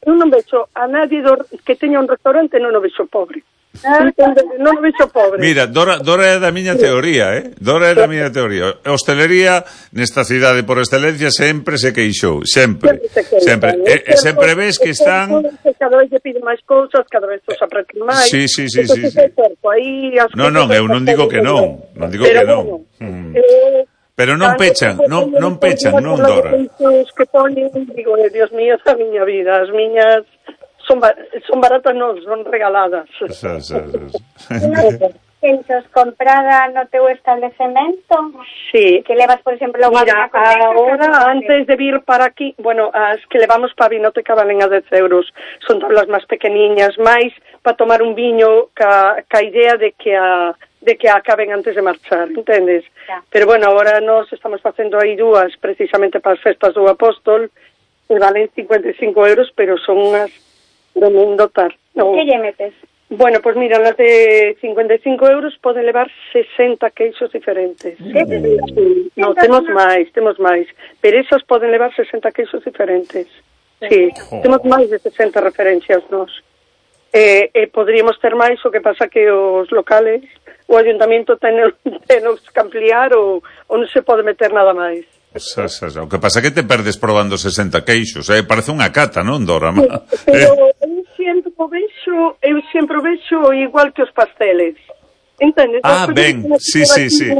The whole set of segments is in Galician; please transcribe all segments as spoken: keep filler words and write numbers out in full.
eu non vexo a nadie do, que teña un restaurante, non o vexo pobre. Non o vexo pobre. Mira, Dora, Dora é da miña teoría, eh? Dora é da miña teoría. A hostelería nesta cidade por excelencia sempre se queixou, sempre. Sempre. E, e sempre ves que están... Cada vez lle pide máis cousas, cada vez os apretan máis. Sí, sí, sí, sí, sí. Non, non, eu non digo que non. Non digo que non. Mm. Pero non pechan, non, non pechan, non, Dora. Os que ponen, digo, Dios mío, a miña vida, as miñas... Son, bar son baratas, non, son regaladas. Xa, xa, xa. Pensos comprada no teu establecemento? Sí. Que levas, por exemplo, mira, agora, antes de vir para aquí, bueno, as que levamos para a vinoteca valen a dez euros. Son tablas máis pequeniñas, máis para tomar un viño ca, ca idea de que a de que acaben antes de marchar, entendes? Ya. Pero bueno, agora nos estamos facendo aí dúas precisamente para as festas do Apóstol, e valen cincuenta e cinco euros, pero son unhas do mundo tal. No. Que lle metes? Bueno, pues mira, las de cincuenta e cinco euros poden levar sesenta queixos diferentes. Mm. No, temos máis, temos máis. Pero esos poden levar sesenta queixos diferentes. Sí, oh. Temos máis de sesenta referencias nos. Eh, eh, podríamos ter máis, o que pasa que os locales, o ayuntamiento tenos que ampliar ou, ou non se pode meter nada máis. Xa, xa, xa. O que pasa que te perdes probando sesenta queixos, eh? Parece unha cata, non, Dora? Sí, pero eu sempre vexo, eu sempre vexo igual que os pasteles. Entendes? Ah, ben, sí, sí, sí.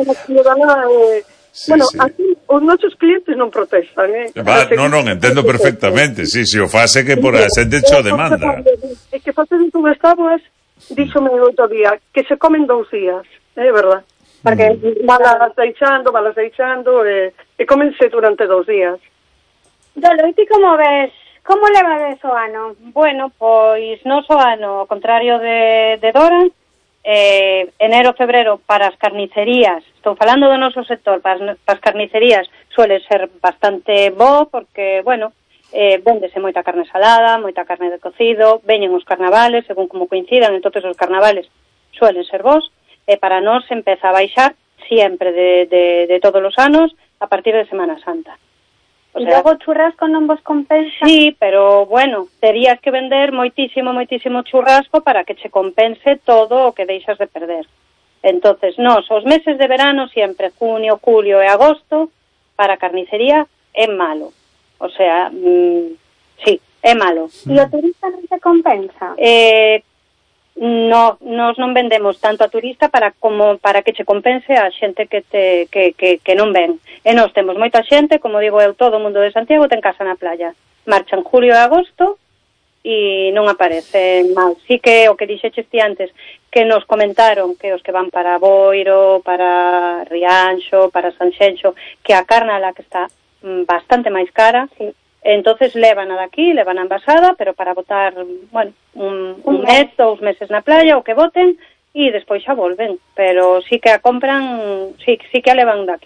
Sí, bueno, sí. Aquí os nosos clientes non protestan, eh? Va, non, non, entendo perfectamente, sí, si o fase que por a xente cho demanda. É que facen unhas táboas, díxome outro día, que se comen dous días, é verdad? Porque mm. valas deixando, valas deixando, e, e comense durante dous días. Dolo, e ti como ves, como levades o ano? Bueno, pois non o ano, ao contrario de, de Dora, eh, enero, febrero, para as carnicerías, estou falando do noso sector, para as, para as carnicerías suele ser bastante bo, porque, bueno, eh, véndese moita carne salada, moita carne de cocido, veñen os carnavales, según como coincidan, entonces os carnavales suelen ser bons, e para nós empeza a baixar sempre de, de, de todos os anos a partir de Semana Santa. O sea, e logo churrasco non vos compensa? Sí, pero bueno, terías que vender moitísimo, moitísimo churrasco para que che compense todo o que deixas de perder. Entonces, nós, os meses de verano sempre, junio, julio e agosto, para a carnicería é malo. O sea, mmm, sí, é malo. E o turista non te compensa? Eh... No, nos non vendemos tanto a turista para como para que che compense a xente que te que, que, que non ven. E nós temos moita xente, como digo eu, todo o mundo de Santiago ten casa na playa. Marcha en julio e agosto e non aparece mal. Sí que o que dixeches ti antes, que nos comentaron que os que van para Boiro, para Rianxo, para Sanxenxo, que a carne la que está bastante máis cara, sí. Entonces levan a daqui, levan a envasada, pero para botar, bueno, un, un mes, dous meses na playa, o que boten, e despois xa volven. Pero sí que a compran, sí, sí que a levan daqui.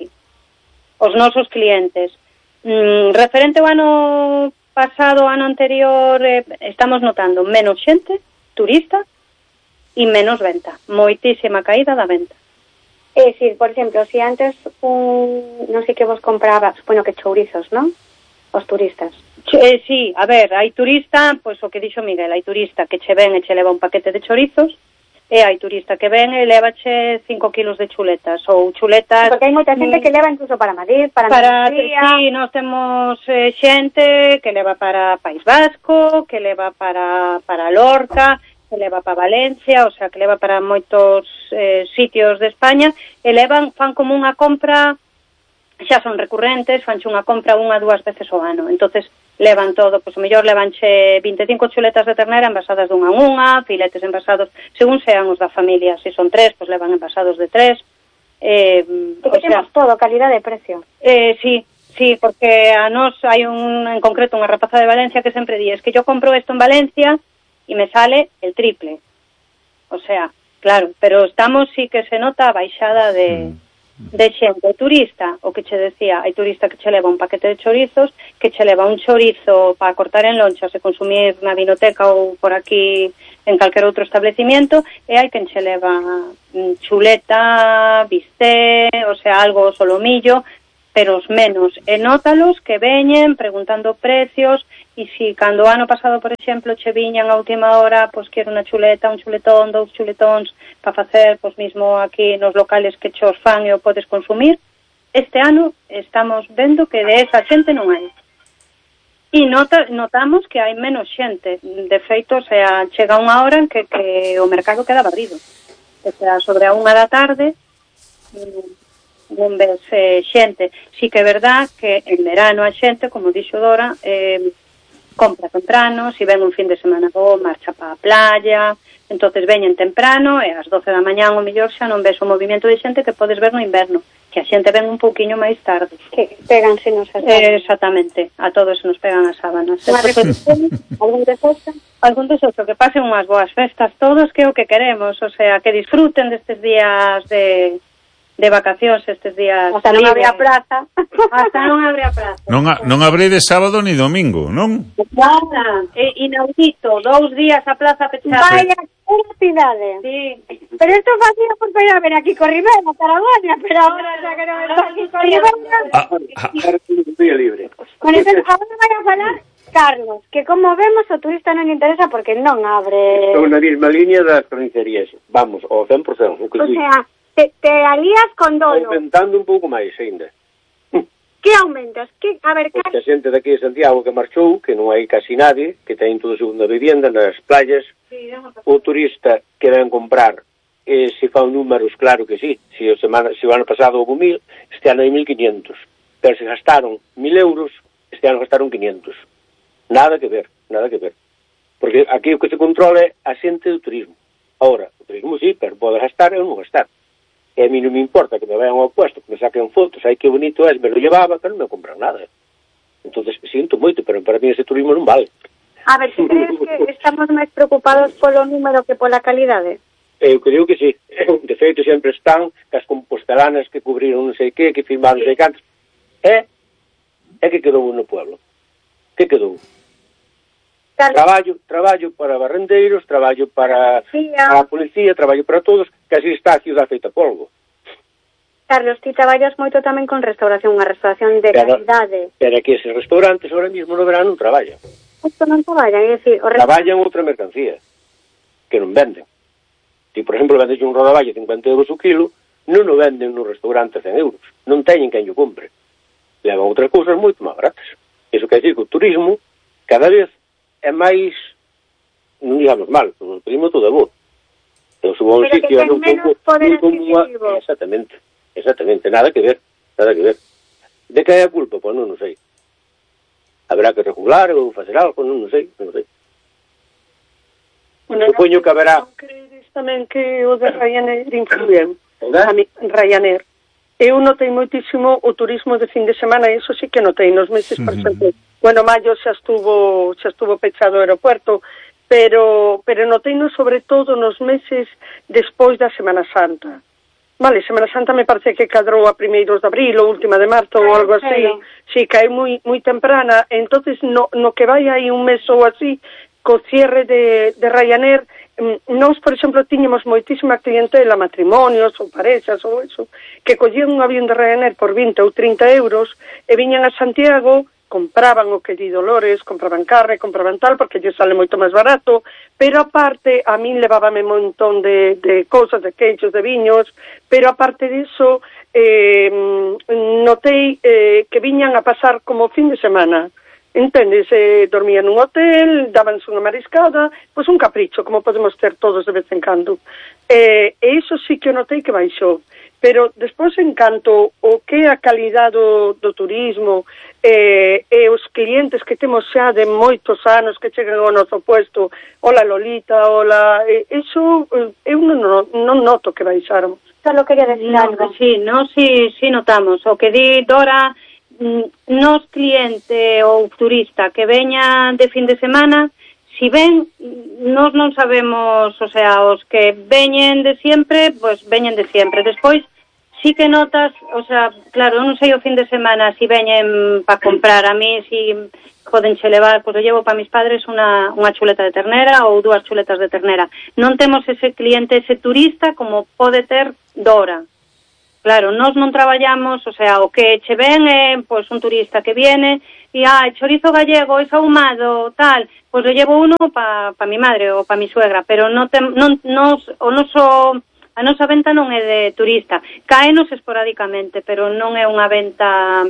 Os nosos clientes. Mm, referente ao ano pasado, ano anterior, eh, estamos notando menos xente, turista, e menos venta. Moitísima caída da venta. É dicir, por exemplo, se si antes un, non sei que vos compraba, supoño que chourizos, non? Os turistas. Eh, sí, a ver, hai turista, pois o que dixo Miguel, hai turista que che ven e che leva un paquete de chorizos, e hai turista que ven e levache cinco kilos de chuletas, ou chuletas... Porque hai moita xente que leva incluso para Madrid, para, para Andalucía... Sí, nós temos eh, xente que leva para País Vasco, que leva para, para Lorca, que leva para Valencia, o sea, que leva para moitos eh, sitios de España, e levan, fan como unha compra... xa son recurrentes, fanche unha compra unha, dúas veces ao ano. Entonces levan todo, pois o mellor levanche vinte e cinco chuletas de ternera envasadas dunha en unha, filetes envasados, según sean os da familia. Se son tres, pois levan envasados de tres. Eh, e que temos todo, calidad de precio. Eh, sí, sí, porque a nós hai un, en concreto unha rapaza de Valencia que sempre di, es que yo compro esto en Valencia e me sale el triple. O sea, claro, pero estamos, sí que se nota a baixada de... Mm. de xente, turista, o que che decía, hai turista que che leva un paquete de chorizos, que che leva un chorizo para cortar en lonchas e consumir na vinoteca ou por aquí en calquer outro establecimiento, e hai quen che leva chuleta, bisté, o sea, algo solomillo, pero os menos. E nótalos que veñen preguntando precios e si cando o ano pasado, por exemplo, che viñan a última hora, pois quero unha chuleta, un chuletón, dous chuletóns para facer, pois mismo aquí nos locales que chos fan e o podes consumir, este ano estamos vendo que de esa xente non hai. E nota, notamos que hai menos xente. De feito, o sea, chega unha hora en que, que o mercado queda barrido. O sea, sobre a unha da tarde non ves eh, xente. Si que é verdad que en verano a xente, como dixo Dora, eh, compra temprano, si ven un fin de semana bo, marcha para a playa, entonces veñen temprano e ás doce da mañán o mellor xa non ves o movimento de xente que podes ver no inverno, que a xente ven un pouquiño máis tarde. Que péganse nos as sábanas. Eh, exactamente, a todos nos pegan as sábanas. Algún desexo? Algún desexo, que pasen unhas boas festas todos, que é o que queremos, o sea, que disfruten destes días de... de vacacións, estes días. Hasta non abre a praza. Hasta non abre a praza. Non, a, non abre de sábado ni domingo, non? Nada, é inaudito, dous días a plaza pechada. Vaya, unha cidade. Sí. Pero isto facía por ir a ver aquí con Rivera, Tarragona, pero ahora xa que non está aquí con Rivera. Ah, ah. Día libre. Con eso, agora vai a falar Carlos, que como vemos o turista non interesa porque non abre. Estou na mesma línea das carnicerías. Vamos, ao cen por cento. O, que o sea, te, te alías con dolo. Aumentando un pouco máis ainda. Que aumentas? Que, a ver, Porque a xente daqui de Santiago que marchou, que non hai casi nadie, que ten toda a segunda vivienda nas playas, Sí, o turista que ven comprar, eh, se fa números, claro que sí. Se o, semana, se o ano pasado houve mil, este ano hai mil quinientos. Pero se gastaron mil euros, este ano gastaron quinientos. Nada que ver, nada que ver. Porque aquí o que se controla é a xente do turismo. Ahora, o turismo sí, pero pode gastar e non gastar. E a mí non me importa que me vayan ao puesto, que me saquen fotos, ai que bonito é, me lo llevaba, pero non me compran nada. Entonces, sinto moito, pero para mí ese turismo non vale. A ver, se crees que estamos máis preocupados polo número que pola calidade? Eu creo que sí. De feito, sempre están as compostelanas que cubriron non sei que, que firmaron non sei cantos. É, é que quedou no pueblo. Que quedou? Carlos. Traballo, traballo para barrendeiros, traballo para, Sí, para a policía, traballo para todos, que así está a ciudad feita polvo. Carlos, ti traballas moito tamén con restauración, unha restauración de Pero- calidade. Pero aquí eses restaurantes ahora mismo no verano non traballan. Isto non traballan, é dicir, o resta- Traballan outra mercancía, que non venden. Si, por exemplo, vendes un rodaballo cincuenta euros o kilo, non o venden no restaurante a cen euros. Non teñen quen o compre. Levan outras cousas moito máis baratas. Iso quer dizer que o turismo cada vez é máis, non digamos mal, o turismo todo é bo. Eu subo a un Pero que sitio ten un menos pouco poder moi como a... adquisitivo. Exactamente, exactamente, nada que ver, nada que ver. De que é a culpa? Pois non, non sei. Haberá que regular ou facer algo, non, non sei, non sei. Bueno, Supoño que haberá... non credes tamén que o de Ryanair influye. Verdad? A mí, Ryanair. Eu notei moitísimo o turismo de fin de semana, eso sí que notei nos meses, por exemplo. Bueno, maio xa estuvo xa estuvo pechado o aeropuerto, pero pero noteino sobre todo nos meses despois da Semana Santa. Vale, Semana Santa me parece que cadrou a primeiros de abril ou última de marzo ou algo así. claro. Sí, cae moi moi temprana, entonces no no que vai aí un mes ou así co cierre de de Ryanair, mm, nós, por exemplo, tiñamos moitísima clientela, matrimonios ou parexas ou eso, que collían un avión de Ryanair por vinte ou trinta euros e viñan a Santiago, compraban o que di Dolores, compraban carne, compraban tal, porque lle sale moito máis barato, pero aparte, a min levábame un montón de, de cousas, de queixos, de viños, pero aparte diso, eh, notei eh, que viñan a pasar como fin de semana. Entendes, eh, dormían nun hotel, dábanse unha mariscada, pois un capricho, como podemos ter todos de vez en cando. Eh, e iso sí que notei que baixou. Pero despois, en canto o que é a calidade do, do turismo eh, e os clientes que temos xa de moitos anos que chegan ao noso puesto, hola Lolita, hola, eh, iso eh, eu non, non noto que baixaron. Solo quería decir No, algo. sí, no, sí, sí notamos. O que di Dora, mm, nos cliente ou turista que veña de fin de semana, si ven, nos non sabemos, o sea, os que veñen de siempre, pues veñen de siempre. Despois, sí que notas, o sea, claro, non sei o fin de semana si veñen para comprar. A mí, si podenche levar, pues eu llevo para mis padres unha, unha chuleta de ternera ou dúas chuletas de ternera. Non temos ese cliente, ese turista como pode ter Dora. Claro, nós non traballamos, o sea, o que che ven é, pois, un turista que viene e, ah, chorizo gallego, es ahumado, tal, pois le llevo uno pa, pa mi madre ou pa mi suegra, pero non, te, non nos, o noso, a nosa venta non é de turista. Caenos esporádicamente, pero non é unha venta...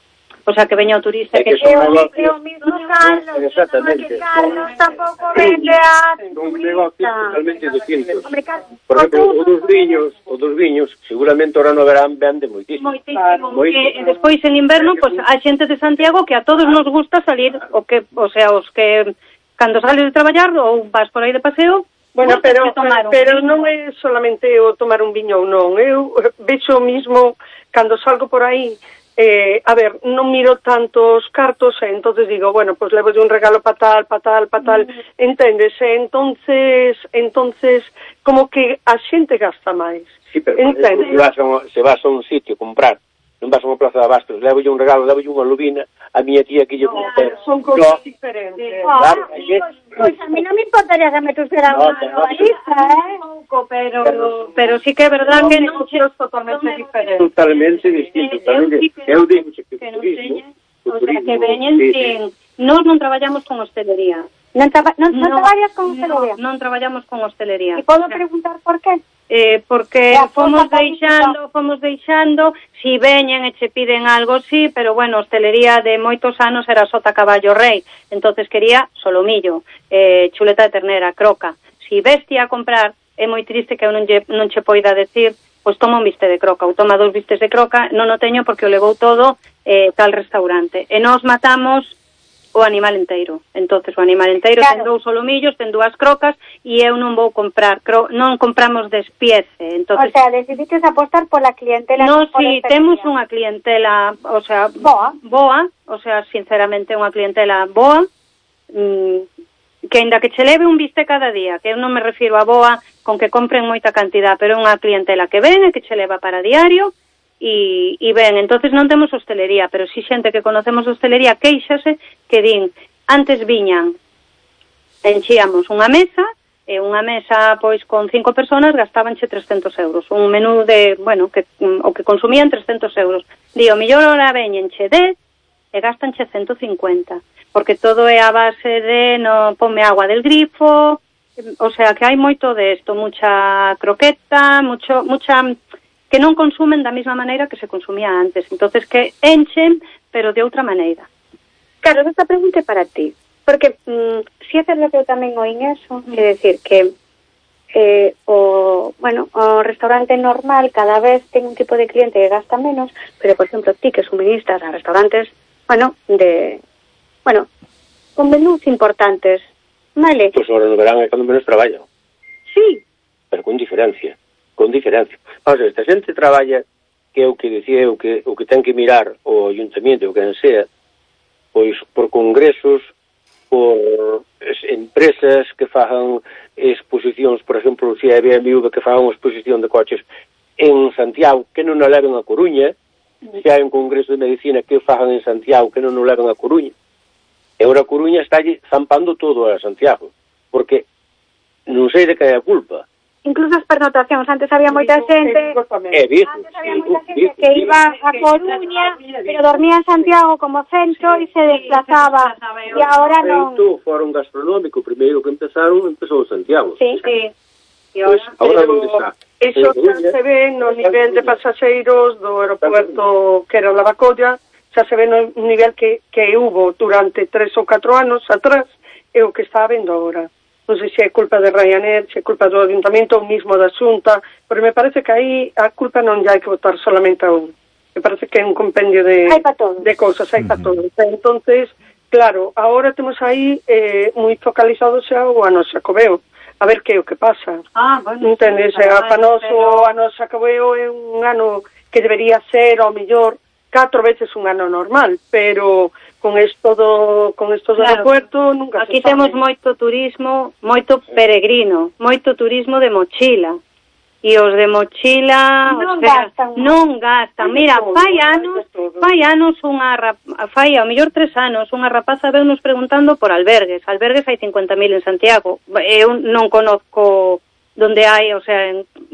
O sea, que veña o turista... É que, que son negocios... É o mismo Carlos, exactamente. que Carlos tampouco vende a Son negocios totalmente distintos. Hombre, Carlos, Por exemplo, o dos viños, o dos viños, seguramente ahora no verán vende moitísimo. Moitísimo. E despois en inverno, pois, pues, a xente de Santiago que a todos nos gusta salir, o que, o sea, os que cando sales de traballar ou vas por aí de paseo, bueno, pero pero non é solamente o tomar un viño ou non. Eu vexo mismo cando salgo por aí. Eh, a ver, non miro tantos cartos e entonces digo, bueno, pues levo de un regalo para tal, para tal, para tal, mm. entendes? E entonces, entonces, como que a xente gasta máis. Sí, pero se vas, a un, se vas a un sitio a comprar, non vas a unha plaza de abastos, levo un regalo, levo unha lubina, a miña tía que lle no, compra. Son cosas no. diferentes. Claro, ah, pues, pues a mí non me importaría que me tuviera no, unha novaliza, eh? Pero, pero, pero sí que é verdad no, que non é totalmente diferente. Totalmente distinto. Eu digo que o turismo, o sea, que veñen sin... Nós non traballamos con hostelería. Non, traba, non, non traballas con hostelería? Non, non traballamos con hostelería. E podo preguntar por qué? Eh, porque fomos deixando, fomos deixando, si veñen e che piden algo, sí, pero bueno, hostelería de moitos anos era sota caballo rei, entonces quería solomillo, eh, chuleta de ternera, croca. Si vestia a comprar, é moi triste que eu non, lle, non che poida decir, pois toma un biste de croca, ou toma dos bistes de croca, non o teño porque o levou todo eh, tal restaurante. E nós matamos o animal inteiro. Entonces o animal inteiro claro. ten dous solomillos, ten dúas crocas e eu non vou comprar, cro... non compramos despiece. Entonces, o sea, decidites apostar pola clientela. No, si, sí, temos unha clientela, o sea, boa, boa, o sea, sinceramente unha clientela boa, mmm, que ainda que che leve un biste cada día, que eu non me refiro a boa con que compren moita cantidad, pero unha clientela que ven e que che leva para diario. E, e ben, entonces non temos hostelería, pero si xente que conocemos hostelería queixase que din, antes viñan, enchíamos unha mesa, e unha mesa pois con cinco personas gastabanche trescentos euros, un menú de, bueno, que o que consumían trescentos euros. Di, o mellor ora veñenche dez e gastanche ciento cincuenta, porque todo é a base de no ponme agua del grifo, o sea que hai moito de isto, mucha croqueta, mucho, mucha... que non consumen da mesma maneira que se consumía antes. Entonces que enchen, pero de outra maneira. Claro, esta pregunta é para ti. Porque mmm, si é certo que eu tamén oín eso, mm. é decir, que eh, o, bueno, o restaurante normal cada vez ten un tipo de cliente que gasta menos, pero, por exemplo, ti que suministras a restaurantes, bueno, de, bueno, con menús importantes, vale? Pois pues agora no verán é cando menos traballa. Sí. Pero con diferencia. con diferencia. O sea, esta xente traballa, que é o que dicía eu, que o que ten que mirar o ayuntamento, o que sea, pois por congresos, por empresas que fagan exposicións, por exemplo, se é B M W que fagan unha exposición de coches en Santiago, que non o leven a Coruña, se hai un congreso de medicina que fagan en Santiago, que non o leven a Coruña. E agora a Coruña está zampando todo a Santiago, porque non sei de que é a culpa. Incluso as pernotacións, antes había moita xente é visto, antes había moita xente que iba a Coruña, pero dormía en Santiago como centro e se desplazaba, e agora non. O foro gastronómico, primeiro que empezaron, empezou en Santiago. Sí, sí. Pois, agora onde está? Iso xa se ve no nivel de pasaxeiros do aeropuerto que era Lavacolla, xa se ve no nivel que, que hubo durante tres ou catro anos atrás, e o que está habendo agora. Non sei se é culpa de Ryanair, se é culpa do Ayuntamento ou mismo da Xunta, pero me parece que aí a culpa non hai que botar solamente a un. Me parece que é un compendio de, de cousas, hai para todos. Entonces, claro, agora temos aí eh, moi focalizado xa o ano Xacobeo, a ver que é o que pasa. Ah, bueno. Entendes, sí, a Panoso, pero... o ano Xacobeo é un ano que debería ser, ao mellor, catro veces un ano normal, pero... con esto do con estos claro. do aeropuerto nunca aquí se sabe. Temos moito turismo, moito peregrino, moito turismo de mochila. E os de mochila, non o sea, gastan. Non gastan. Mira, fai anos, fai anos unha rap... fai ao mellor tres anos, unha rapaza veu nos preguntando por albergues. Albergues hai cincuenta mil en Santiago. Eu non conozco donde hai, o sea, en,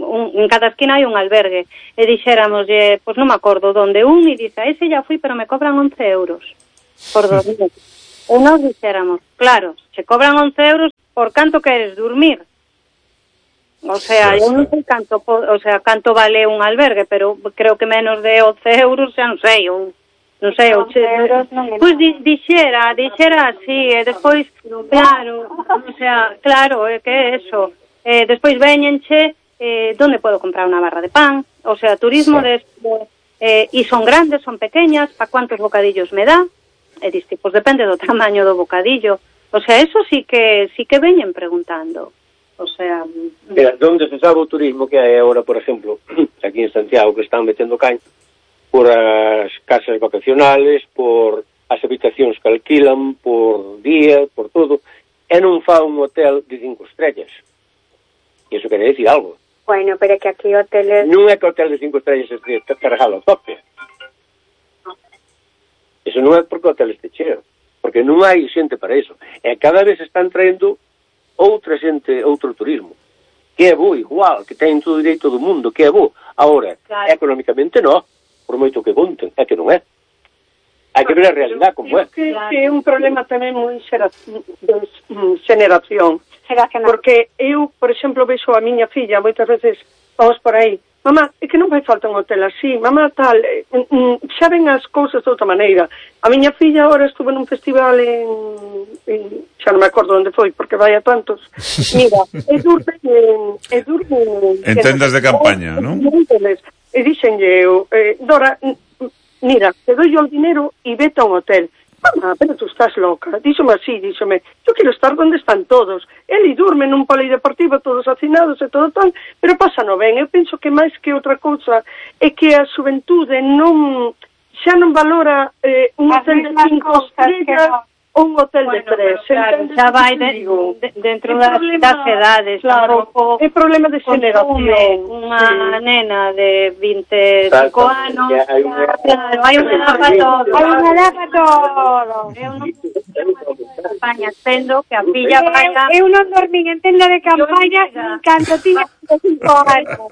un, en cada esquina hai un albergue, e dixéramos, pois pues non me acordo donde un, e dice, a ese ya fui, pero me cobran once euros por dormir. E nos dixéramos, claro, se cobran once euros, por canto queres dormir? O sea, eu non sei canto, o sea, canto vale un albergue, pero creo que menos de once euros, xa non sei, ou non sei, o che, pois di, dixera, dixera así, e despois, claro, o sea, claro, é que é eso, e despois veñenche, eh, donde podo comprar unha barra de pan, o sea, turismo de, eh, e son grandes, son pequeñas, pa cuántos bocadillos me dá, e diste, pois depende do tamaño do bocadillo, o sea, eso sí que, sí que veñen preguntando, o sea... Mira, donde se sabe o turismo que hai agora, por exemplo, aquí en Santiago, que están metendo caña, por as casas vacacionales, por as habitacións que alquilan, por día, por todo, e non fa un hotel de cinco estrellas. E iso quere decir algo. Bueno, pero é que aquí hoteles... Non é que o hotel de cinco estrellas este carregado a tope. Iso non é porque o hotel este cheo, porque non hai xente para iso. E cada vez están traendo outra xente, outro turismo, que é bo igual, que ten todo o direito do mundo, que é bo. Agora, claro, económicamente non. Por moito que conten, é que non é. Hai que ver a realidade como é. Que, que é un problema tamén moi xera, de xeneración. Porque eu, por exemplo, vexo a miña filla, moitas veces vamos por aí, mamá, é que non vai falta un hotel así, mamá tal, xa ven as cousas de outra maneira. A miña filla agora estuvo nun festival en, en xa non me acordo onde foi, porque vai a tantos. Mira, é durme en, é durme en tendas de campaña, non? E dixenlle eu, eh, Dora, mira, te doy yo el dinero e vete a un hotel. Mamá, pero tú estás loca. Díxome así, díxome, yo quiero estar donde están todos. Ele durme nun polideportivo, todos hacinados e todo tal, pero pasa no ben. Eu penso que máis que outra cousa é que a xuventude non xa non valora eh, un hotel de cinco estrellas ou un hotel bueno, de tres. Claro, xa vai de, de, dentro das, problema, das edades. Claro, é problema de xeneración. Unha sí. nena de vinte e cinco anos. Hai unha edad para todo. Hai unha edad para todo. Eu non campaña, tendo que a filla vaya... Eu non dormín en tenda de campaña cando tiña cinco anos.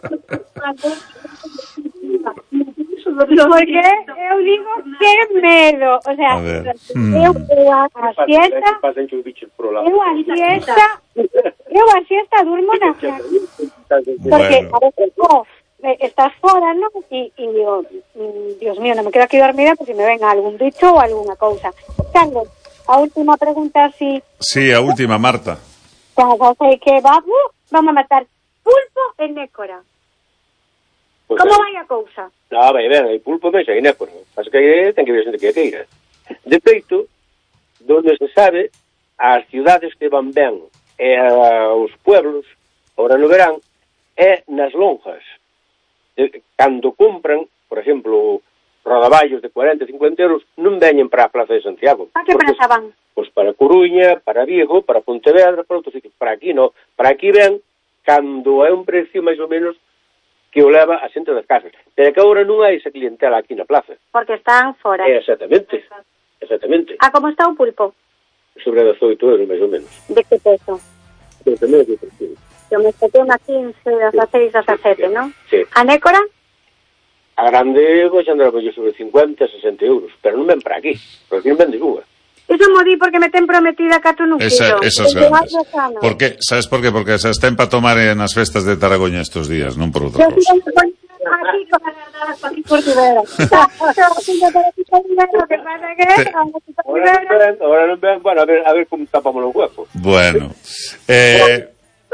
Porque eu digo que medo, o sea, eu a, a siesta, eu a siesta, eu a siesta durmo na cama, porque a veces oh, estás fora, non? E, e digo, Dios mío, non me quedo aquí dormida porque me venga algún bicho ou alguna cousa. Carlos, a última pregunta, si... Sí, a última, Marta. Claro, sei que vamos, vamos a matar pulpo e nécora. Pues como vai a cousa? Non, vai ben, hai pulpo ben, hai nécora. Pasa que ten que ver xente que queira. De feito, donde se sabe, as ciudades que van ben e os pueblos, ahora no verán, é nas lonjas. De, cando compran, por exemplo, rodaballos de cuarenta e cincuenta euros, non veñen para a Plaza de Santiago. Para que praza van? Pois para Coruña, para Vigo, para Pontevedra, para outros sitios. Para aquí non. Para aquí ven cando é un precio máis ou menos que o leva a xente das casas. Pero que agora non hai esa clientela aquí na plaza. Porque están fora. É, exactamente. Exactamente. A como está o pulpo? Sobre dezoito euros, máis ou menos. De que peso? De menos de precio. Eu me espeté unha quince, dezasseis, dezasete, non? Sí. A nécora? A grande, pois andará por sobre cincuenta, sesenta euros. Pero non ven para aquí. Porque non ven de Cuba. Eso mo di porque me ten prometida cato nun Esa, quilo. Esas grandes. ¿Por qué? ¿Sabes por qué? Porque se estén para tomar en las festas de Taragoña estos días, non por outra cosa. Aquí con las verdades, aquí por Rivera. Ahora non ven, bueno, a ver, a ver como tapamos los huecos. Bueno. Eh...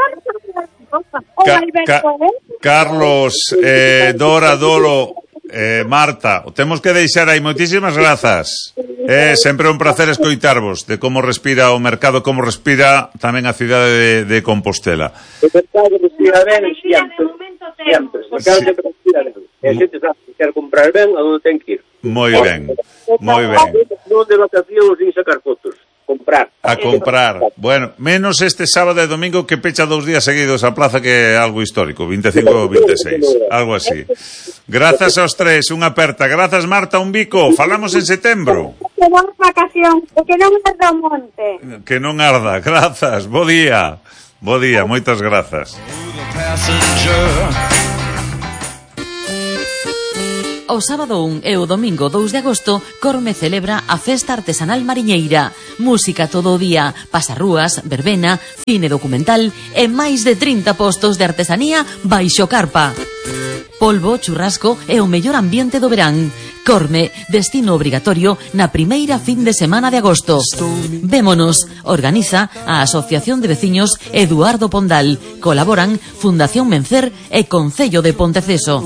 Ca Ca Carlos, eh, Dora, Dolo, eh, Marta, temos que deixar aí. Moitísimas grazas. É eh, sempre un placer escoitarvos de como respira o mercado, como respira tamén a cidade de, de Compostela. O mercado respira ben sempre. Sempre. O mercado sempre respira ben. E a xente sabe que quer comprar ben, a onde ten que ir. Moi ben, moi ben. Non de vacacións sin sacar fotos. Comprar. A comprar. Bueno, menos este sábado e domingo que pecha dous días seguidos a plaza, que é algo histórico, vinte e cinco ou vinte e seis, algo así. Grazas aos tres, unha aperta. Grazas, Marta, un bico. Falamos en setembro. Que non vacación, que non arda o monte. Que non arda. Grazas, bo día. Bo día, moitas grazas. O sábado un e o domingo dous de agosto, Corme celebra a Festa Artesanal Mariñeira. Música todo o día, pasarrúas, verbena, cine documental e máis de trinta postos de artesanía baixo carpa. Polvo, churrasco e o mellor ambiente do verán. Corme, destino obrigatorio na primeira fin de semana de agosto. Vémonos, organiza a Asociación de Veciños Eduardo Pondal. Colaboran Fundación Mencer e Concello de Ponteceso.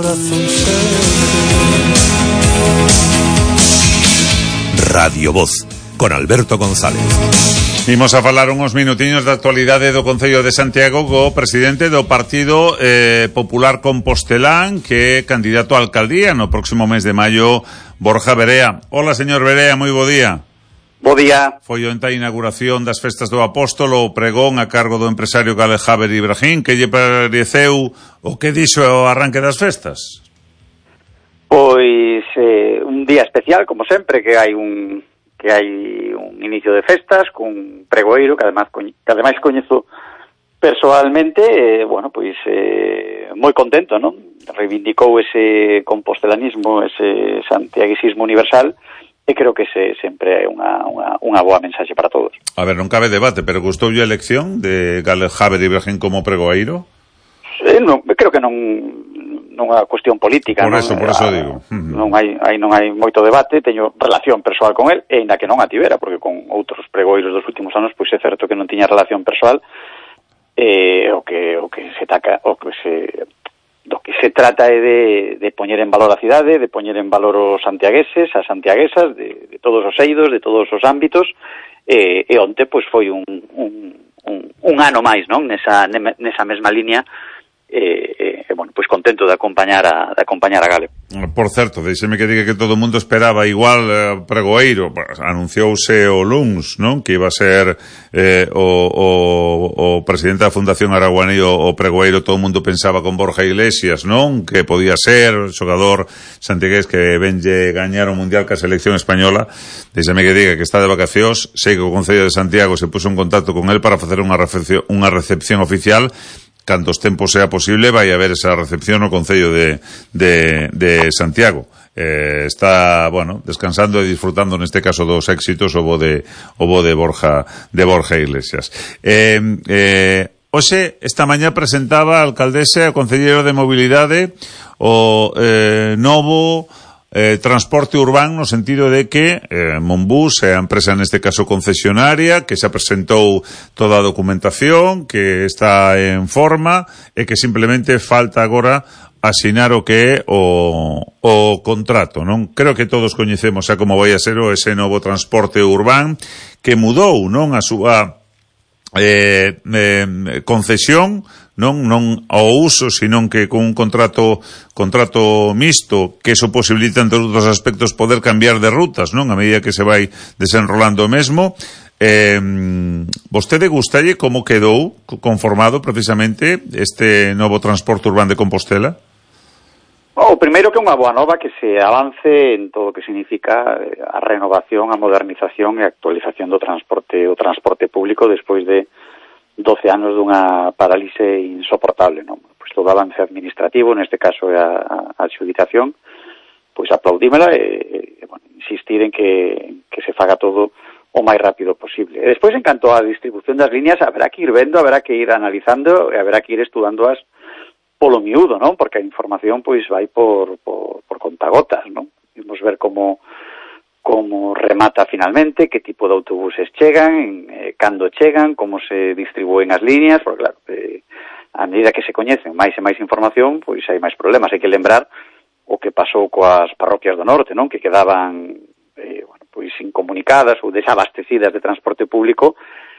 Radio Voz, con Alberto González. Imos a falar uns minutiños da actualidade do Concello de Santiago co presidente do Partido eh, Popular Compostelán, que é candidato a alcaldía no próximo mes de maio, Borja Verea. Hola, señor Verea, moi bo día. Bo día. Foi onte a inauguración das festas do Apóstolo, o pregón a cargo do empresario Gale Javer Ibrahim. Que lle pareceu o que dixo o arranque das festas? Pois eh, un día especial, como sempre, que hai un que hai un inicio de festas cun pregoeiro que ademais, que ademais coñezo persoalmente, eh, bueno, pois eh, moi contento, non? Reivindicou ese compostelanismo, ese santiaguisismo universal, e creo que ese sempre é unha, unha, unha boa mensaxe para todos. A ver, non cabe debate, pero gustoulle a elección de Gale Javer Ibrahim como pregoeiro? Eh, non, creo que non non é unha cuestión política, por eso, non, por eso a, digo. Non hai, hai non hai moito debate, teño relación persoal con el, e ainda que non a tivera, porque con outros pregoiros dos últimos anos, pois é certo que non tiña relación persoal, eh, o que o que se taca, o que se do que se trata é de, de poñer en valor a cidade, de poñer en valor os santiagueses, as santiaguesas, de, de todos os eidos, de todos os ámbitos, e, e onte pois foi un, un, un, un ano máis, non? Nesa, nesa mesma línea. E, eh, bueno, pois contento de acompañar a de acompañar a Gale. Por certo, deixeme que diga que todo o mundo esperaba igual eh, pregoeiro, anunciouse o luns, non? Que iba a ser eh, o, o, o presidente da Fundación Araguaní o, o pregoeiro, todo o mundo pensaba con Borja Iglesias, non? Que podía ser o xogador santiagués que venlle gañar o Mundial ca selección española. Deixeme que diga que está de vacacións, sei que o Concello de Santiago se puso en contacto con él para facer unha recepción, unha recepción oficial. Cantos tempos sea posible vai haber esa recepción no Concello de, de, de Santiago. Eh, está, bueno, descansando e disfrutando neste caso dos éxitos o bo de, o bo de Borja de Borja Iglesias. Eh, eh, hoxe, esta mañá presentaba a alcaldesa e o concelleiro de Mobilidade o eh, novo Eh, transporte urbano, no sentido de que eh, Monbus é a empresa neste caso concesionaria, que xa presentou toda a documentación, que está en forma e que simplemente falta agora asinar o que é o, o contrato, non? Creo que todos coñecemos xa como vai a ser o ese novo transporte urbano que mudou, non, a súa eh, eh, concesión, non non ao uso, sino que con un contrato contrato mixto, que eso posibilita, entre outros aspectos, poder cambiar de rutas, non? A medida que se vai desenrolando o mesmo. Eh, vostede gustalle como quedou conformado precisamente este novo transporte urbano de Compostela? O primeiro que é unha boa nova que se avance en todo o que significa a renovación, a modernización e a actualización do transporte o transporte público despois de doce anos dunha parálise insoportable, non? Pois todo avance administrativo, neste caso é a, a adxudicación, pois aplaudímela e, e bueno, insistir en que, que se faga todo o máis rápido posible. E despois, en canto á distribución das líneas, haberá que ir vendo, haberá que ir analizando e haberá que ir estudándoas polo miúdo, non? Porque a información pois vai por, por, por contagotas, non? Vimos ver como como remata finalmente, que tipo de autobuses chegan, eh, cando chegan, como se distribúen as líneas, porque claro, eh, a medida que se coñecen máis e máis información, pois hai máis problemas. Hai que lembrar o que pasou coas parroquias do norte, non? Que quedaban eh, bueno, pois incomunicadas ou desabastecidas de transporte público,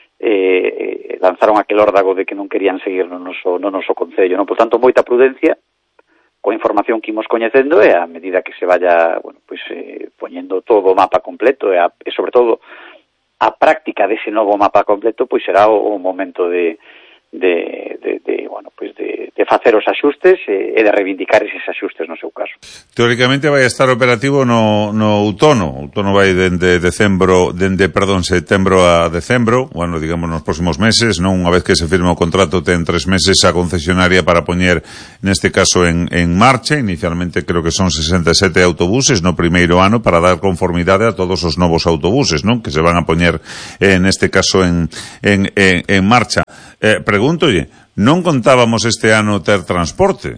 eh, lanzaron aquel órdago de que non querían seguir no noso, no noso concello, non? Por tanto, moita prudencia coa información que imos coñecendo e a medida que se vaya, bueno, pois eh, poñendo todo o mapa completo e, a, e sobre todo a práctica dese novo mapa completo, pois será o, o momento de, de, de, de bueno, pues de, de facer os axustes e, e de reivindicar eses axustes no seu caso. Teóricamente vai estar operativo no, no outono. O outono vai dende decembro, dende, perdón, setembro a decembro, bueno, digamos nos próximos meses, non? Unha vez que se firma o contrato ten tres meses a concesionaria para poñer, neste caso, en, en marcha. Inicialmente creo que son sesenta e sete autobuses no primeiro ano para dar conformidade a todos os novos autobuses, non? Que se van a poñer, eh, neste caso, en, en, en, en marcha. Eh, pregúntolle, non contábamos este ano ter transporte?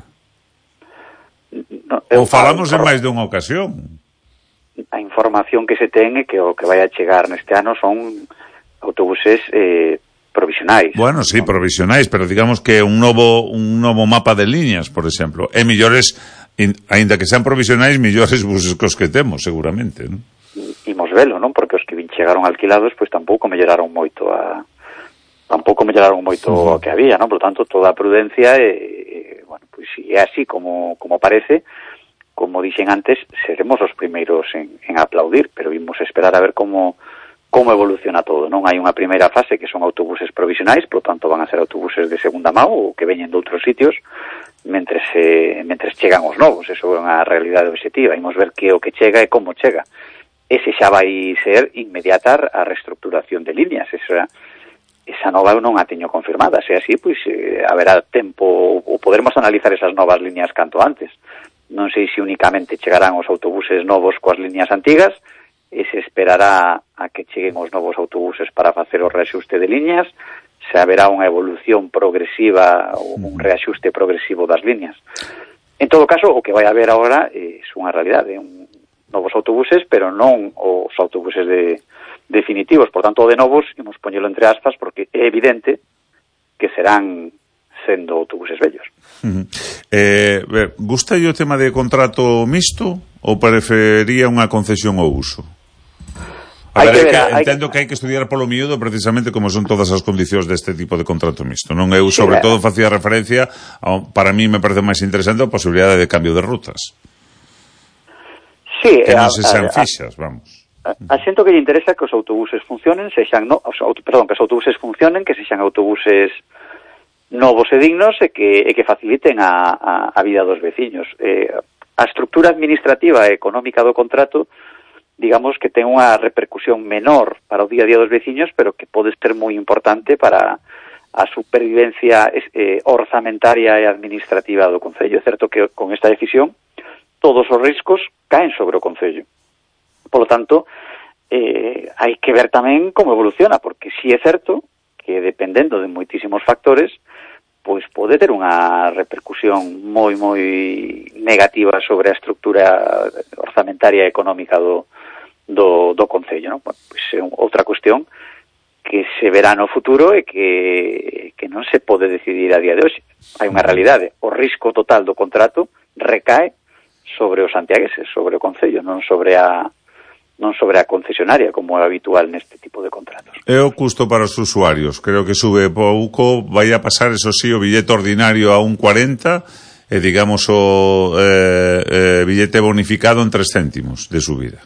No, Ou falamos en máis dunha ocasión? A información que se ten é que o que vai a chegar neste ano son autobuses eh, provisionais. Bueno, sí, ¿no? provisionais, pero digamos que un novo un novo mapa de liñas, por exemplo, é millores, aínda que sean provisionais, millores buses cos que temos, seguramente, non? Imos velo, non? Porque os que vin chegaron alquilados, pois tampouco melloraron moito a tampouco melloraron moito o que había, non? Por tanto, toda a prudencia e, e bueno, pois si é así como como parece, como dixen antes, seremos os primeiros en, en aplaudir, pero vimos esperar a ver como como evoluciona todo, non? Hai unha primeira fase que son autobuses provisionais, por tanto van a ser autobuses de segunda mão ou que veñen de outros sitios, mentres se, mentres chegan os novos. Eso é unha realidade obxectiva. Imos ver que o que chega e como chega. Ese xa vai ser inmediata a reestructuración de líneas. Esa esa nova eu non a teño confirmada. Se así, pois eh, haberá tempo ou poderemos analizar esas novas líneas canto antes. Non sei se únicamente chegarán os autobuses novos coas líneas antigas e se esperará a que cheguen os novos autobuses para facer o reaxuste de líneas, se haberá unha evolución progresiva ou un reaxuste progresivo das líneas. En todo caso, o que vai haber agora é unha realidade, un novos autobuses, pero non os autobuses de definitivos. Por tanto, de novos, imos poñelo entre aspas, porque é evidente que serán sendo autobuses vellos. Uh-huh. Eh, gusta o tema de contrato mixto ou prefería unha concesión ao uso? A ver, ver, que, entendo que hai que estudiar polo miúdo precisamente como son todas as condicións deste tipo de contrato mixto, non? Eu, sobre sí, todo, facía referencia a, para mí me parece máis interesante a posibilidade de cambio de rutas. Sí, que non se a, sean a, fixas, vamos. A, a xento que lle interesa que os autobuses funcionen, sexan, no, os, perdón, que os autobuses funcionen, que sexan autobuses novos e dignos e que, e que faciliten a, a, a vida dos veciños. Eh, a estructura administrativa e económica do contrato, digamos que ten unha repercusión menor para o día a día dos veciños, pero que pode ser moi importante para a supervivencia eh, orzamentaria e administrativa do Concello. É certo que con esta decisión todos os riscos caen sobre o Concello. Por lo tanto, eh, hai que ver tamén como evoluciona, porque si é certo que dependendo de moitísimos factores, pois pode ter unha repercusión moi, moi negativa sobre a estructura orzamentaria e económica do, do, do Concello, non? Bueno, pois é outra cuestión que se verá no futuro e que, que non se pode decidir a día de hoxe. Hai unha realidade, o risco total do contrato recae sobre os santiagueses, sobre o Concello, non sobre a non sobre a concesionaria, como é habitual neste tipo de contratos. É o custo para os usuarios. Creo que sube pouco, vai a pasar, eso sí, o billete ordinario a un cuarenta e, digamos, o eh, eh, billete bonificado en tres céntimos de subida.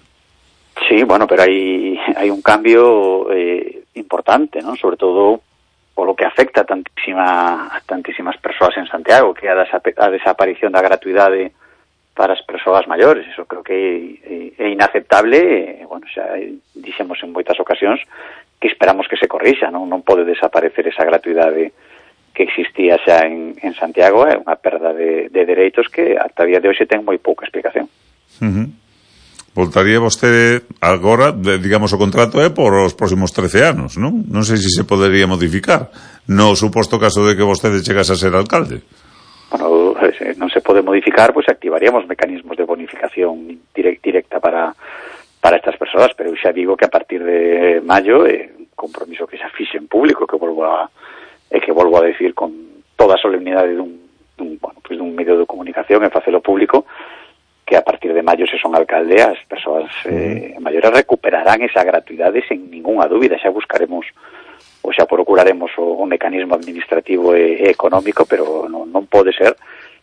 Sí, bueno, pero hai, hai un cambio eh, importante, ¿no? Sobre todo polo que afecta a tantísima, a tantísimas persoas en Santiago, que é a, a desaparición da gratuidade para as persoas maiores. Eso creo que é, é inaceptable e, bueno, xa dixemos en moitas ocasións que esperamos que se corrixa, non, non pode desaparecer esa gratuidade que existía xa en, en Santiago. É unha perda de, de dereitos que ata día de hoxe ten moi pouca explicación. Uh-huh. Voltaría vostede agora, digamos, o contrato é por os próximos trece anos, non? Non sei se se podería modificar no suposto caso de que vostede chegase a ser alcalde. Bueno, non se pode modificar, pois activaríamos mecanismos de bonificación direct, directa para para estas persoas, pero eu xa digo que a partir de maio é eh, un compromiso que xa fixe en público, que volvo a e que volvo a decir con toda a solemnidade dun, dun, bueno, pues dun medio de comunicación e facelo público, que a partir de maio, se son alcalde, as persoas eh, maiores recuperarán esa gratuidade sen ninguna dúbida. Xa buscaremos ou xa procuraremos o, o mecanismo administrativo e, e económico, pero non, non pode ser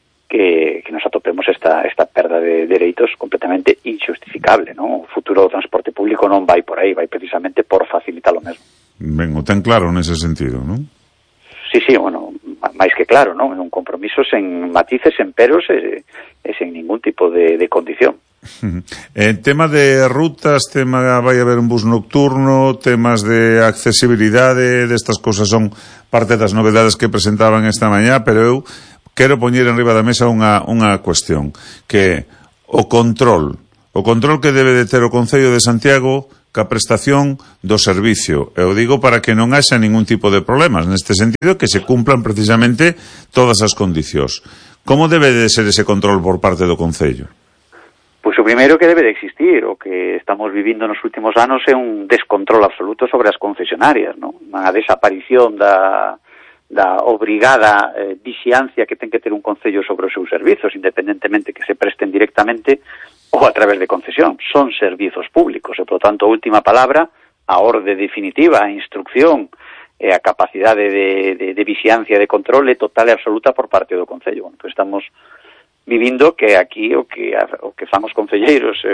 que, que nos atopemos esta, esta perda de dereitos completamente injustificable, non? O futuro do transporte público non vai por aí, vai precisamente por facilitar o mesmo. Ben, o ten claro nese sentido, non? Sí, sí, bueno, máis que claro, non? É un compromiso sen matices, sen peros e, e sen ningún tipo de, de condición. En tema de rutas, tema vai haber un bus nocturno, temas de accesibilidade, destas cousas son parte das novedades que presentaban esta mañá, pero eu quero poñer enriba da mesa unha, unha cuestión, que o control, o control que debe de ter o Concello de Santiago ca prestación do servicio. Eu digo para que non haxa ningún tipo de problemas, neste sentido, que se cumplan precisamente todas as condicións. Como debe de ser ese control por parte do Concello? Pois o primeiro que debe de existir, o que estamos vivindo nos últimos anos é un descontrol absoluto sobre as concesionarias, non? Unha desaparición da, da obrigada eh, vixiancia que ten que ter un concello sobre os seus servizos, independentemente que se presten directamente ou a través de concesión. Son servizos públicos e, por tanto, a última palabra, a orde definitiva, a instrucción e a capacidade de, de, de vixiancia e de control é total e absoluta por parte do concello. Bueno, pues estamos vivindo que aquí o que o que fan os concelleiros e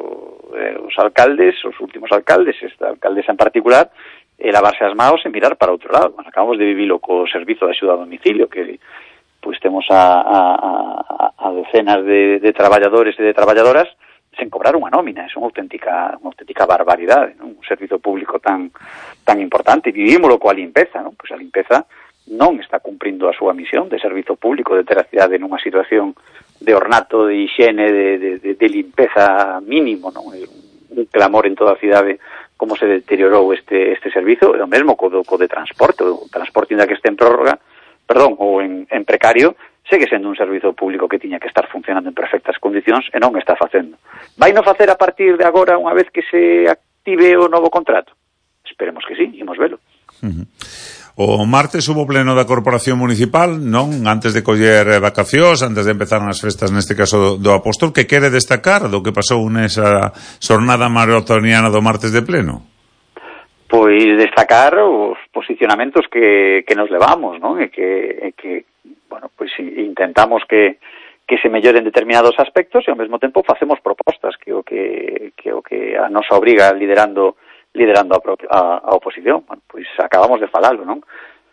o, e os alcaldes, os últimos alcaldes, esta alcaldesa en particular, é lavarse as maos e mirar para outro lado. Bueno, acabamos de vivilo co servizo de axuda a domicilio, que pois temos a, a, a, a decenas de, de traballadores e de traballadoras sen cobrar unha nómina. É unha auténtica, unha auténtica barbaridade, non? Un servizo público tan tan importante. Vivímolo coa limpeza, non? Pois a limpeza non está cumprindo a súa misión de servizo público, de ter a cidade nunha situación de ornato, de higiene, de, de, de limpeza mínimo, non? Un clamor en toda a cidade como se deteriorou este este servizo, e o mesmo co, co de transporte, o transporte ainda que este en prórroga, perdón, ou en, en precario, segue sendo un servizo público que tiña que estar funcionando en perfectas condicións e non está facendo. Vai non facer a partir de agora, unha vez que se active o novo contrato? Esperemos que sí, imos velo. Uh-huh. O martes hubo pleno da Corporación Municipal, non? Antes de coller vacacións, antes de empezar as festas, neste caso do Apóstol, que quere destacar do que pasou nesa xornada maratoniana do martes de pleno? Pois destacar os posicionamentos que, que nos levamos, non? E que, e que bueno, pois intentamos que, que se melloren determinados aspectos e ao mesmo tempo facemos propostas que o que, que, o que a nosa obriga liderando liderando a, a, a oposición. Bueno, pois acabamos de falalo, non?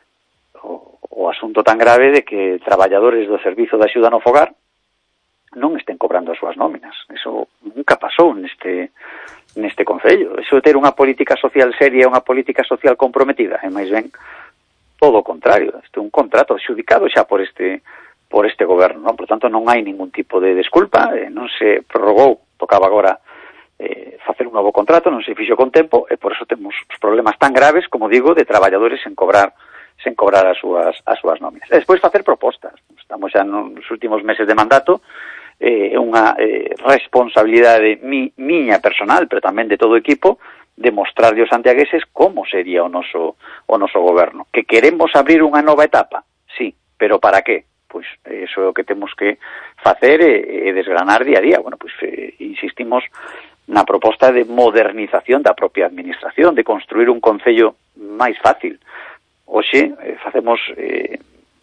O, o asunto tan grave de que traballadores do servizo de axuda no fogar non estén cobrando as súas nóminas. Eso nunca pasou neste neste concello. Eso de ter unha política social seria, unha política social comprometida, é máis ben todo o contrario. Este é un contrato adxudicado xa por este por este goberno, non? Por tanto, non hai ningún tipo de desculpa, eh, non se prorrogou, tocaba agora eh, facer un novo contrato, non se fixo con tempo, e por eso temos os problemas tan graves, como digo, de traballadores sen cobrar sen cobrar as súas as súas nóminas. E despois facer propostas. Estamos xa nos últimos meses de mandato, é eh, unha eh, responsabilidade mi, miña personal, pero tamén de todo o equipo, demostrar aos santiagueses como sería o noso o noso goberno. Que queremos abrir unha nova etapa? Sí, pero para qué? Pois iso é o que temos que facer e, e desgranar día a día. Bueno, pois eh, insistimos na proposta de modernización da propia administración, de construir un concello máis fácil. Hoxe eh, facemos eh,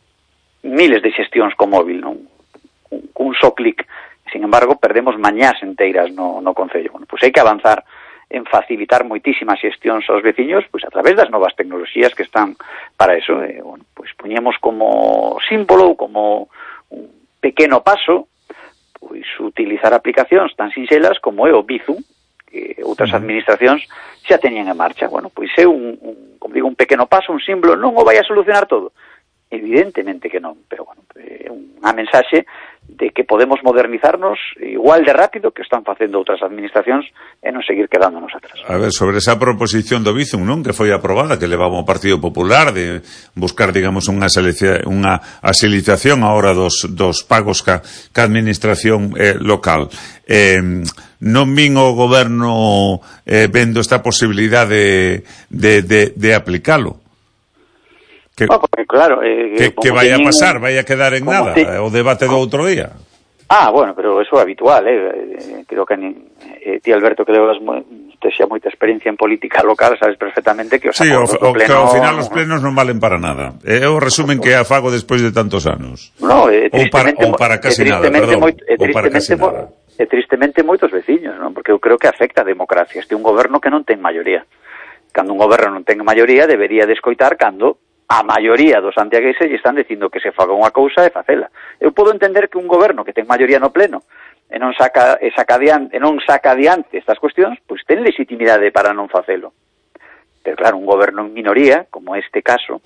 miles de xestións co móvil, non? Un, un só clic. Sin embargo, perdemos mañás enteiras no, no concello. Bueno, pois hai que avanzar en facilitar moitísimas xestións aos veciños, pois a través das novas tecnoloxías que están para eso. Eh, bueno, pois poñemos como símbolo, como un pequeno paso, pois utilizar aplicacións tan sinxelas como é o Bizum, que outras administracións xa teñen en marcha. Bueno, pois é un, un, como digo, un pequeno paso, un símbolo, non o vai a solucionar todo. Evidentemente que non, pero bueno, é unha mensaxe de que podemos modernizarnos igual de rápido que están facendo outras administracións e non seguir quedándonos atrás. A ver, sobre esa proposición do Bizum, non? Que foi aprobada, que levaba o Partido Popular de buscar, digamos, unha unha axilización a hora dos, dos pagos ca, ca administración eh, local. Eh, non vin o goberno eh, vendo esta posibilidade de, de, de aplicalo. Que, oh, porque, claro, eh, que, que vai a pasar, vai a quedar en nada te... o debate do outro día. Ah, bueno, pero eso é habitual, eh? Creo que eh, ti, Alberto, que levas xa moita experiencia en política local, sabes perfectamente que os sí, acordos o, do pleno... que ao final os plenos non valen para nada. É o resumen que afago despois de tantos anos. No, eh, ou, para, ou para casi nada, perdón. Moi, ou para casi nada. E tristemente moitos veciños, non? Porque eu creo que afecta a democracia. Este é un goberno que non ten maioría. Cando un goberno non ten maioría, debería de escoitar cando a maioría dos santiagueses lle están dicindo que se faga unha cousa e facela. Eu podo entender que un goberno que ten maioría no pleno e non saca e saca adiante, e non saca adiante estas cuestións, pois ten legitimidade para non facelo. Pero claro, un goberno en minoría, como este caso,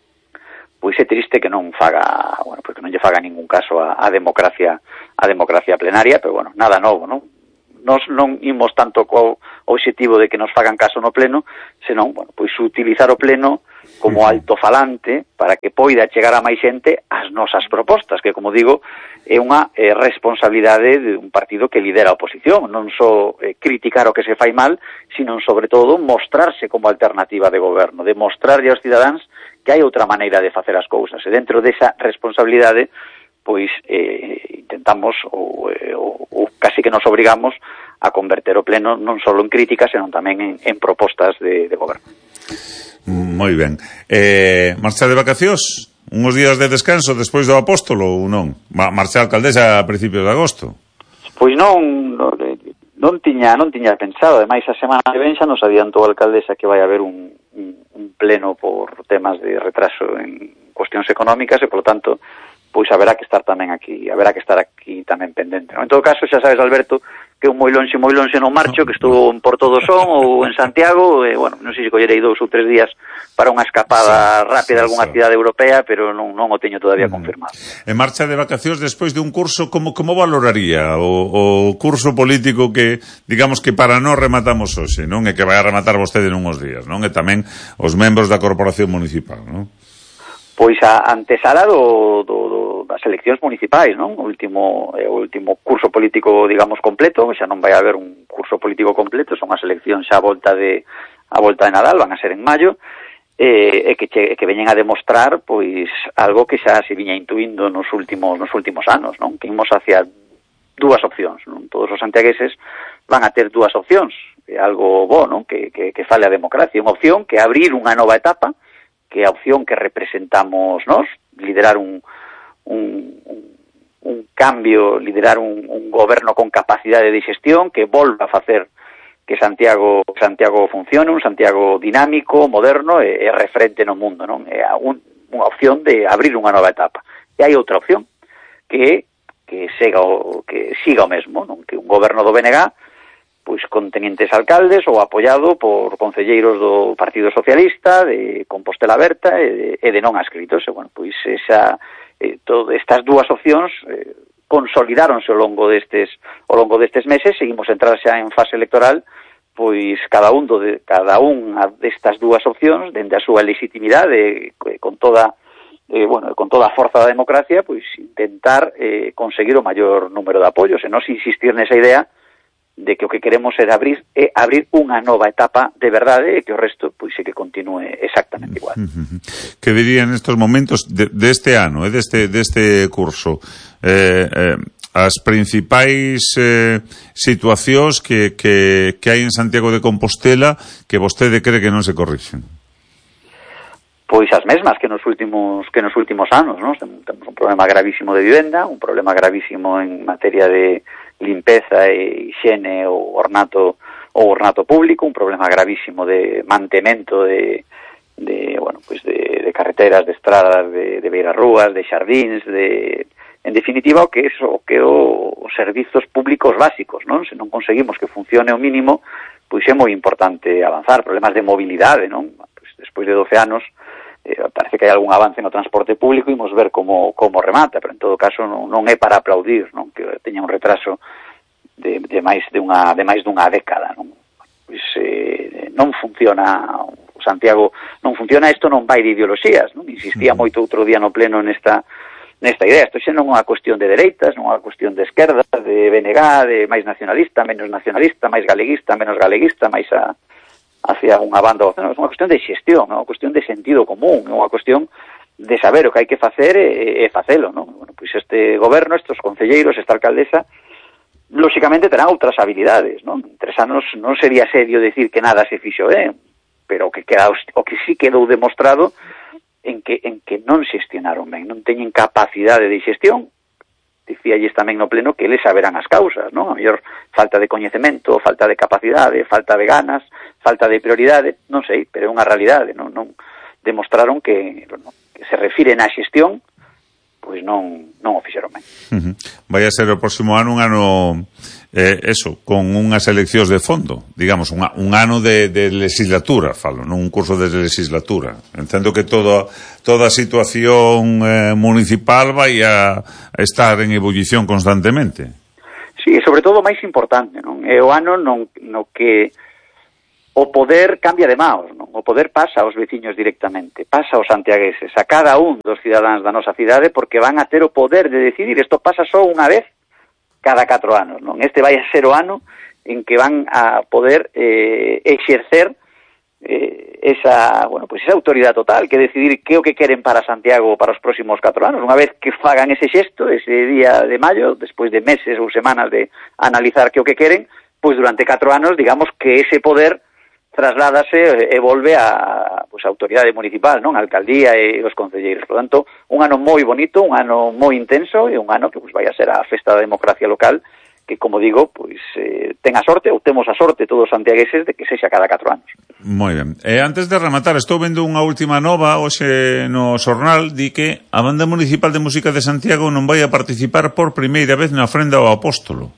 pois é triste que non faga, bueno, porque non lle faga ningún caso a, a democracia a democracia plenaria, pero bueno, nada novo, non? Nos non imos tanto co obxectivo de que nos fagan caso no pleno, senón, bueno, pois utilizar o pleno como altofalante para que poida chegar a máis xente as nosas propostas, que, como digo, é unha eh, responsabilidade de un partido que lidera a oposición, non só eh, criticar o que se fai mal, sino, sobre todo, mostrarse como alternativa de goberno, demostrarlle aos cidadáns que hai outra maneira de facer as cousas, e dentro desa responsabilidade, pois, eh, intentamos, ou, eh, ou, ou casi que nos obrigamos a converter o pleno non só en críticas, senón tamén en, en propostas de, de goberno. Moi ben. Eh, marcha de vacacións? Unhos días de descanso despois do apóstolo ou non? Marcha a alcaldesa a principios de agosto? Pois non, non, non tiña non tiña pensado. Ademais, a semana que ven xa nos adiantou a alcaldesa que vai haber un, un, un pleno por temas de retraso en cuestións económicas e, polo tanto, pois haberá que estar tamén aquí, haberá que estar aquí tamén pendente, non? En todo caso, xa sabes, Alberto, que eu moi lonxe, moi lonxe non marcho, que estou en Porto do Son ou en Santiago, e, bueno, non sei se collerei dous ou tres días para unha escapada sí, rápida a algunha cidade europea, pero non, non o teño todavía mm. confirmado. En marcha de vacacións despois de un curso, como, como valoraría o, o curso político que, digamos que para nós rematamos hoxe, non? E que vai a rematar vostede nunhos días, non? E tamén os membros da Corporación Municipal, non? Pois a antesala do, do, do, das eleccións municipais, non? O último, eh, o último curso político, digamos, completo, xa non vai haber un curso político completo, son as eleccións xa a volta de a volta de Nadal, van a ser en maio, eh, e que, che, que veñen a demostrar, pois, algo que xa se viña intuindo nos últimos nos últimos anos, non? Que imos hacia dúas opcións, non? Todos os santiagueses van a ter dúas opcións, é algo bo, non? Que, que, que fale a democracia, unha opción que abrir unha nova etapa, que é a opción que representamos nós, liderar un, un, un, un cambio, liderar un, un goberno con capacidade de xestión que volva a facer que Santiago Santiago funcione, un Santiago dinámico, moderno e, e referente no mundo, non? É un, unha opción de abrir unha nova etapa. E hai outra opción que que siga o que siga o mesmo, non? Que un goberno do B N G pois con tenientes alcaldes ou apoiado por concelleiros do Partido Socialista, de Compostela Aberta e de, e de non adscritos. E, bueno, pois esa, eh, todo, estas dúas opcións eh, consolidáronse ao longo destes ao longo destes meses, seguimos a entrar xa en fase electoral, pois cada un do de cada unha destas dúas opcións, dende a súa legitimidade, eh, con toda eh, bueno, con toda a forza da democracia, pois intentar eh, conseguir o maior número de apoios, e non insistir nesa idea de que o que queremos é abrir é abrir unha nova etapa de verdade e que o resto pois é que continúe exactamente igual. Que diría nestes momentos de, deste ano, eh, deste deste curso, eh, eh, as principais eh, situacións que, que, que hai en Santiago de Compostela que vostede cree que non se corrixen? Pois as mesmas que nos últimos que nos últimos anos, ¿no? Temos un problema gravísimo de vivenda, un problema gravísimo en materia de limpeza e higiene ou ornato ou ornato público, un problema gravísimo de mantemento de, de bueno, pues de, de carreteras, de estradas, de, de beirarrúas, de xardíns, de, en definitiva, o que é o que o, os servizos públicos básicos, non? Se non conseguimos que funcione o mínimo, pois é moi importante avanzar. Problemas de mobilidade, non? Pues despois de doce anos, Eh, parece que hai algún avance no transporte público, imos ver como, como remata, pero en todo caso non, non é para aplaudir, non? Que teña un retraso de, de máis de unha de máis dunha década, non? Pois eh, non funciona o Santiago, non funciona isto, non vai de ideoloxías, non? Insistía moito outro día no pleno nesta nesta idea, isto xa non é unha cuestión de dereitas, non é unha cuestión de esquerda, de B N G, de máis nacionalista, menos nacionalista, máis galeguista, menos galeguista, máis a hacia unha banda, non, é unha cuestión de xestión, é unha cuestión de sentido común, é unha cuestión de saber o que hai que facer e, e facelo, non? Bueno, pois este goberno, estes concelleiros, esta alcaldesa, lóxicamente terán outras habilidades, non? En tres anos non sería serio decir que nada se fixo ben, pero o que queda, o que sí quedou demostrado en que en que non xestionaron ben, non teñen capacidade de xestión. Dicíalles tamén no pleno que eles saberán as causas, non? A mellor falta de coñecemento, falta de capacidade, falta de ganas, falta de prioridade, non sei, pero é unha realidade, non non demostraron que, bueno, que se refiren á xestión, pois non, non o fixeron ben. Uh-huh. Vai a ser o próximo ano un ano, eh, eso, con unhas eleccións de fondo, digamos, un, un ano de, de legislatura, falo, non un curso de legislatura. Entendo que todo, toda a situación eh, municipal vai a, a estar en ebullición constantemente. Sí, sobre todo o máis importante, non? É o ano non, no que o poder cambia de maos, non? O poder pasa aos veciños directamente, pasa aos santiagueses, a cada un dos cidadáns da nosa cidade, porque van a ter o poder de decidir. Isto pasa só unha vez cada catro anos, non? Este vai a ser o ano en que van a poder eh, exercer eh, esa, bueno, pues esa autoridade total, que decidir que o que queren para Santiago para os próximos catro anos. Unha vez que fagan ese xesto, ese día de maio, despois de meses ou semanas de analizar que o que queren, pois durante catro anos, digamos que ese poder trasládase e volve a, pues, a autoridade municipal, non? A alcaldía e os concelleiros. Por tanto, un ano moi bonito, un ano moi intenso e un ano que pues, vai a ser a festa da democracia local, que, como digo, pois eh, ten a sorte, ou temos a sorte todos os santiagueses de que sexa cada catro anos. Moi ben. E antes de rematar, estou vendo unha última nova hoxe no xornal, di que a Banda Municipal de Música de Santiago non vai a participar por primeira vez na ofrenda ao Apóstolo.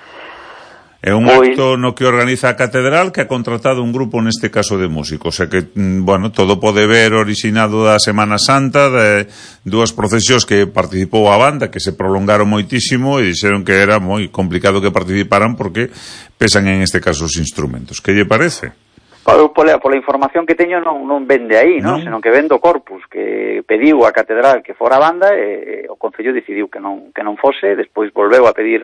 É un pois... acto no que organiza a Catedral, que ha contratado un grupo neste caso de músicos, o sea que, bueno, todo pode ver originado da Semana Santa, de dúas procesións que participou a banda, que se prolongaron moitísimo e dixeron que era moi complicado que participaran porque pesan en este caso os instrumentos. Que lle parece? Pola, pola información que teño non, non vende aí, non? Senón que vende o Corpus, que pediu a Catedral que fora a banda e, e o Concello decidiu que non, que non fose, despois volveu a pedir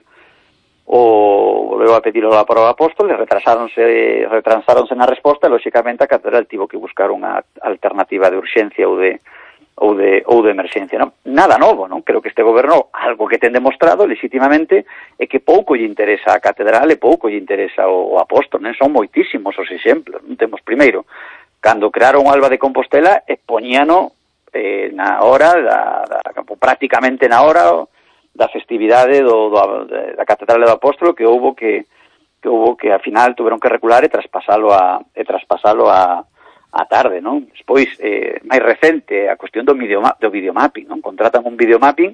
o volveu a pedir o para o Apóstol, e retrasáronse, retrasáronse na resposta, e lóxicamente a Catedral tivo que buscar unha alternativa de urxencia ou de ou de ou de emerxencia, non? Nada novo, non? Creo que este goberno, algo que ten demostrado legitimamente, é que pouco lle interesa a Catedral e pouco lle interesa o, o Apóstol, non? Son moitísimos os exemplos. Non temos primeiro, cando crearon o Alba de Compostela, e poñíano eh, na hora, da, da, prácticamente na hora da festividade do, do, da Catedral do Apóstolo, que houbo que que houbo que, ao final, tuveron que recular e traspasalo a e traspasalo a a tarde, non? Despois, eh, máis recente, a cuestión do, videoma, do videomapping, non? Contratan un videomapping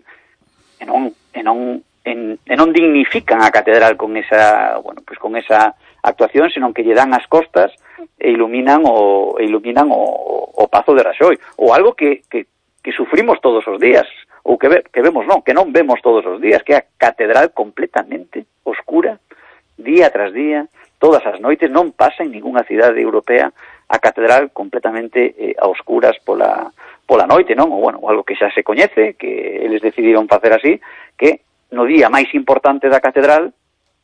e non, e non, en, e non dignifican a Catedral con esa, bueno, pues con esa actuación, senón que lle dan as costas e iluminan o, e iluminan o, o Pazo de Raxoi, ou algo que, que, que sufrimos todos os días, ou que, ve, que vemos, non, que non vemos todos os días, que é a Catedral completamente oscura, día tras día, todas as noites. Non pasa en ninguna cidade europea a Catedral completamente eh, a oscuras pola, pola noite, non? Ou, bueno, algo que xa se coñece, que eles decidiron facer así, que no día máis importante da Catedral,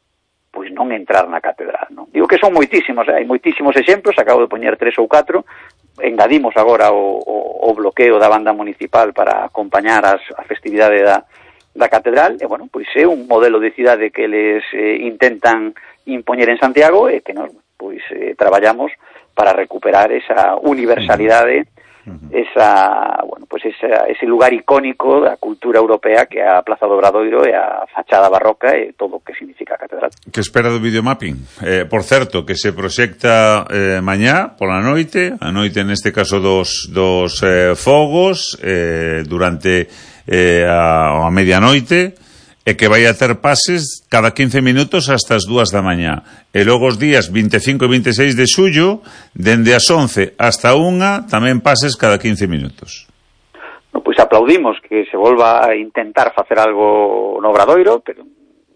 pois non entrar na Catedral, non? Digo que son moitísimos, eh? Hai moitísimos exemplos, acabo de poñer tres ou catro. Engadimos agora o, o, o bloqueo da banda municipal para acompañar as, a festividade da, da Catedral, e, bueno, pois é un modelo de cidade que eles eh, intentan impoñer en Santiago e que nos, pois, eh, traballamos para recuperar esa universalidade, uh-huh. esa, bueno, pois esa, ese lugar icónico da cultura europea que é a Plaza do Obradoiro e a fachada barroca e todo o que significa a Catedral. Que espera do videomapping? Eh, por certo, que se proxecta eh, mañá, pola noite, a noite neste caso dos, dos eh, fogos, eh, durante eh, a, a medianoite, e que vai a ter pases cada quince minutos hasta as dúas da mañá. E logo os días vinte e cinco e vinte e seis de xullo, dende as once hasta unha, tamén pases cada quince minutos. No, pois aplaudimos que se volva a intentar facer algo no Obradoiro, pero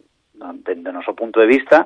dende o noso punto de vista,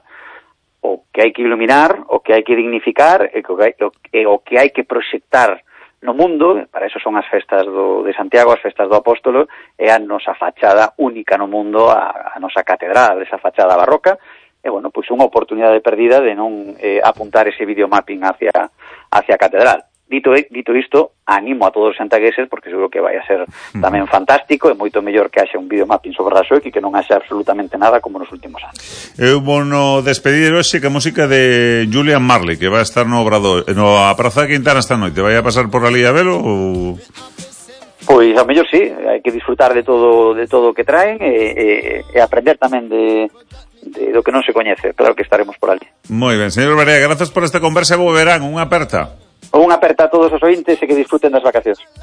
o que hai que iluminar, o que hai que dignificar, e o que hai que proxectar no mundo, para eso son as festas do, de Santiago, as festas do Apóstolo, é a nosa fachada única no mundo, a, a nosa catedral, esa fachada barroca, e, bueno, pois unha oportunidade perdida de non eh, apuntar ese videomapping hacia, hacia a catedral. Dito, dito isto, animo a todos os santagueses, porque seguro que vai a ser tamén fantástico, e moito mellor que haxa un videomapping sobre Raxoi que que non haxa absolutamente nada como nos últimos anos. Eu vou no despedir hoxe que a música de Julian Marley, que vai estar no Obrador, no a Praza de Quintana esta noite. Vai a pasar por ali a velo ou... Pois, ao mellor sí, hai que disfrutar de todo de todo o que traen e, e, e aprender tamén de, de do que non se coñece. Claro que estaremos por ali. Moi ben, señor Barea, grazas por esta conversa e bo verán, unha aperta. Un aperta a todos os ointes e que disfruten das vacacións.